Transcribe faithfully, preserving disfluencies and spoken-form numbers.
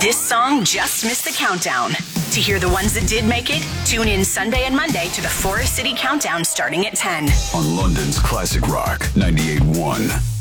This song just missed the countdown. To hear the ones that did make it, tune in Sunday and Monday to the Forest City Countdown starting at ten. On London's Classic Rock ninety-eight point one.